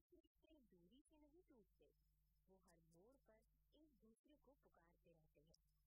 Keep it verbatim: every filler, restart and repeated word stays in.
रिश्ते दूरी से नहीं टूटते, वो हर मोड़ पर एक दूसरे को पुकारते रहते हैं।